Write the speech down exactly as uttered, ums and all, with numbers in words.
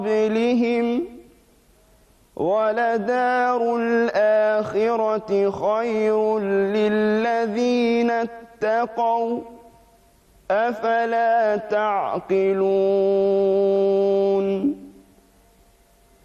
قبلهم ولدار الآخرة خير للذين اتقوا أفلا تعقلون